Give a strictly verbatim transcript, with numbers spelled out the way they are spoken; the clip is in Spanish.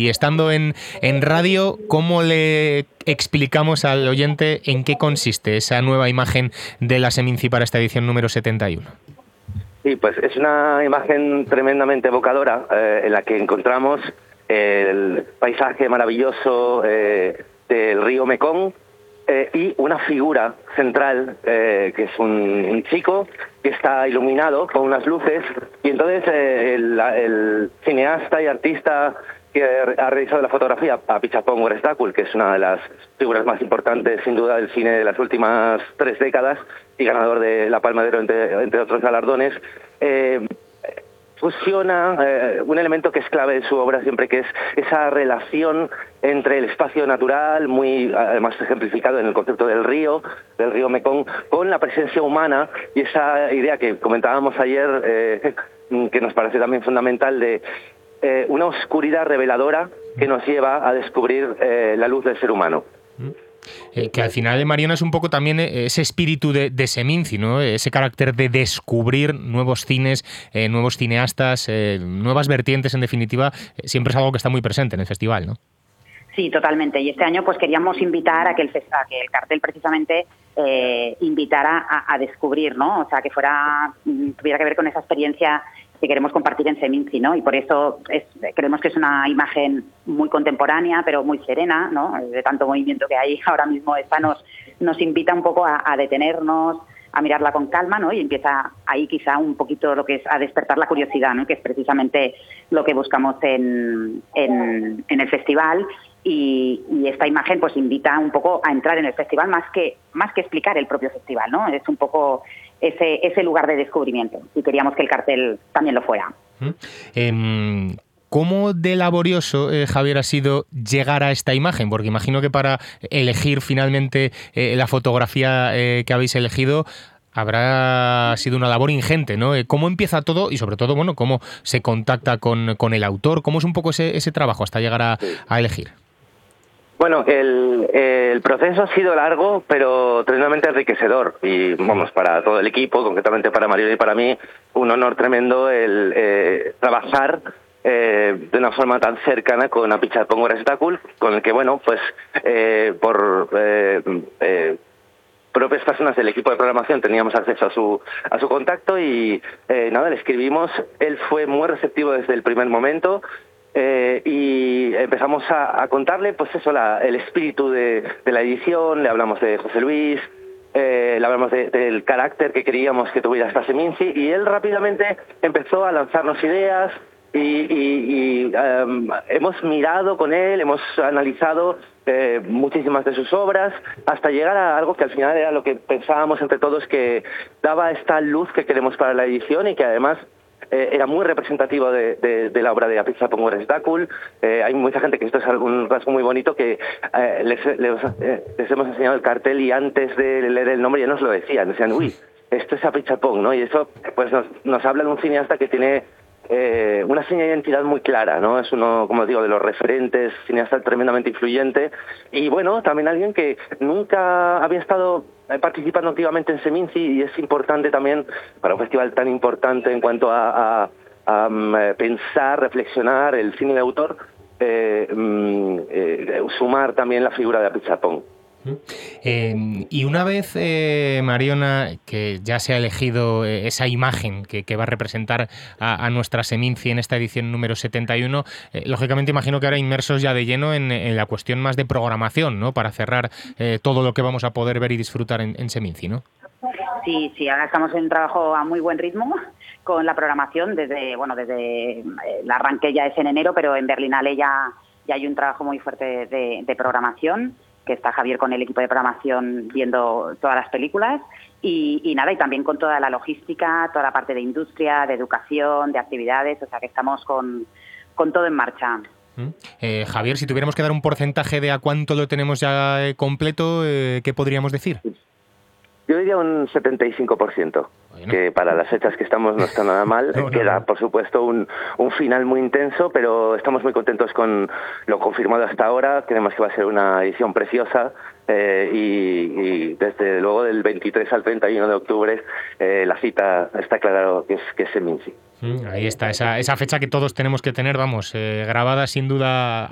Y estando en, en radio, ¿cómo le explicamos al oyente en qué consiste esa nueva imagen de la Seminci para esta edición número setenta y uno? Sí, pues es una imagen tremendamente evocadora eh, en la que encontramos el paisaje maravilloso eh, del río Mekong eh, y una figura central eh, que es un, un chico que está iluminado con unas luces, y entonces eh, el, el cineasta y artista que ha realizado la fotografía, Apichatpong Weerasethakul, que es una de las figuras más importantes sin duda del cine de las últimas tres décadas y ganador de la Palma de Oro entre, entre otros galardones, eh, fusiona eh, un elemento que es clave de su obra siempre, que es esa relación entre el espacio natural, muy además ejemplificado en el concepto del río, del río Mekong, con la presencia humana, y esa idea que comentábamos ayer, eh, que nos parece también fundamental, de eh, una oscuridad reveladora que nos lleva a descubrir eh, la luz del ser humano. Eh, que al final, Mariona, es un poco también ese espíritu de, de Seminci, ¿no? Ese carácter de descubrir nuevos cines, eh, nuevos cineastas, eh, nuevas vertientes, en definitiva, eh, siempre es algo que está muy presente en el festival, ¿no? Sí, totalmente. Y este año pues queríamos invitar a que el, a que el cartel precisamente eh, invitara a, a descubrir, ¿no? O sea, que fuera tuviera que ver con esa experiencia que queremos compartir en Seminci, ¿no? Y por eso es, creemos que es una imagen muy contemporánea, pero muy serena, ¿no? De tanto movimiento que hay ahora mismo, esta nos, nos invita un poco a, a detenernos, a mirarla con calma, ¿no? Y empieza ahí quizá un poquito lo que es a despertar la curiosidad, ¿no? Que es precisamente lo que buscamos en, en, en el festival. Y, y esta imagen pues invita un poco a entrar en el festival más que más que explicar el propio festival, ¿no? Es un poco ese ese lugar de descubrimiento, y queríamos que el cartel también lo fuera. ¿Mm? Eh... ¿Cómo de laborioso, eh, Javier, ha sido llegar a esta imagen? Porque imagino que para elegir finalmente eh, la fotografía eh, que habéis elegido habrá sido una labor ingente, ¿no? ¿Cómo empieza todo? Y sobre todo, bueno, ¿cómo se contacta con, con el autor? ¿Cómo es un poco ese, ese trabajo hasta llegar a, a elegir? Bueno, el, el proceso ha sido largo, pero tremendamente enriquecedor. Y vamos, para todo el equipo, concretamente para Mariona y para mí, un honor tremendo el eh, trabajar Eh, de una forma tan cercana con Apichatpong Weerasethakul, con el que, bueno, pues eh, por eh, eh, propias personas del equipo de programación teníamos acceso a su a su contacto y eh, nada, le escribimos. Él fue muy receptivo desde el primer momento eh, y empezamos a, a contarle, pues eso, la, el espíritu de, de la edición. Le hablamos de José Luis, Eh, le hablamos de, del carácter que queríamos que tuviera esta Seminci, y él rápidamente empezó a lanzarnos ideas. Y, y, y um, hemos mirado con él, hemos analizado eh, muchísimas de sus obras, hasta llegar a algo que al final era lo que pensábamos entre todos, que daba esta luz que queremos para la edición, y que además eh, era muy representativo de, de, de la obra de Apichatpong Weerasethakul. Eh, hay mucha gente que esto es un rasgo muy bonito, que eh, les, les, eh, les hemos enseñado el cartel y antes de leer el nombre ya nos lo decían, decían, uy, esto es Apichatpong, ¿no? Y eso pues nos, nos habla de un cineasta que tiene Eh, una seña de identidad muy clara, ¿no? Es uno, como digo, de los referentes, cineasta tremendamente influyente, y bueno, también alguien que nunca había estado participando activamente en Seminci, y es importante también para un festival tan importante en cuanto a, a, a, a pensar, reflexionar el cine de autor, eh, eh, sumar también la figura de Apichatpong. Eh, y una vez, eh, Mariona, que ya se ha elegido eh, esa imagen que, que va a representar a, a nuestra Seminci en esta edición número setenta y uno, eh, lógicamente imagino que ahora inmersos ya de lleno en, en la cuestión más de programación, ¿no? Para cerrar eh, todo lo que vamos a poder ver y disfrutar en, en Seminci, ¿no? Sí, sí, ahora estamos en un trabajo a muy buen ritmo con la programación. Desde, bueno, desde el arranque ya es en enero, pero en Berlinale ya, ya hay un trabajo muy fuerte de, de programación, que está Javier con el equipo de programación viendo todas las películas, y, y nada, y también con toda la logística, toda la parte de industria, de educación, de actividades, o sea que estamos con, con todo en marcha. Eh, Javier, si tuviéramos que dar un porcentaje de a cuánto lo tenemos ya eh, completo, eh, ¿qué podríamos decir? Yo diría un setenta y cinco por ciento, bueno, que para las fechas que estamos no está nada mal. No, Queda, no. por supuesto, un, un final muy intenso, pero estamos muy contentos con lo confirmado hasta ahora. Creemos que va a ser una edición preciosa, eh, y, y desde luego del veintitrés al treinta y uno de octubre eh, la cita está claro que es, que es Seminci. Ahí está, esa, esa fecha que todos tenemos que tener, vamos, eh, grabada sin duda